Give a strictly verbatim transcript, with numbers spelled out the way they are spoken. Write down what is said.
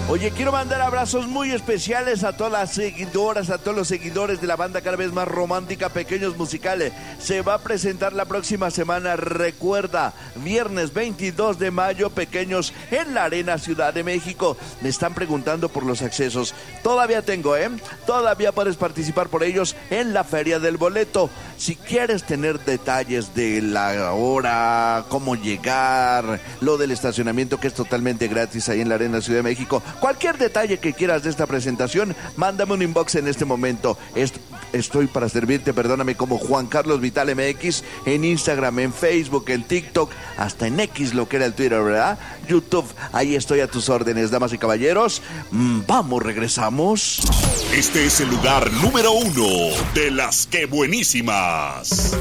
Oye, quiero mandar abrazos muy especiales a todas las seguidoras, a todos los seguidores de la banda cada vez más romántica, Pequeños Musicales. Se va a presentar la próxima semana, recuerda, viernes veintidós de mayo, Pequeños en la Arena Ciudad de México. Me están preguntando por los accesos. Todavía tengo, ¿eh? Todavía puedes participar por ellos en la Feria del Boleto. Si quieres tener detalles de la hora, cómo llegar, lo del estacionamiento que es totalmente gratis ahí en la Arena Ciudad de México, cualquier detalle que quieras de esta presentación, mándame un inbox en este momento. Est- estoy para servirte, perdóname, como Juan Carlos Vital M X, en Instagram, en Facebook, en TikTok, hasta en X, lo que era el Twitter, ¿verdad? YouTube, ahí estoy a tus órdenes, damas y caballeros. Mm, vamos, regresamos. Este es el lugar número uno de las que buenísimas.